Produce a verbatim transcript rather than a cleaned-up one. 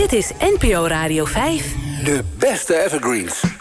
Dit is N P O Radio vijf. De beste evergreens.